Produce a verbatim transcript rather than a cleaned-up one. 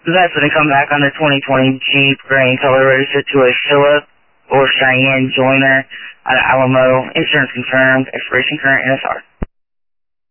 That's going to come back on the twenty twenty Jeep Gray color registered to a Philip or Cheyenne Joyner out of Alamo. Insurance confirmed. Expiration current N S R.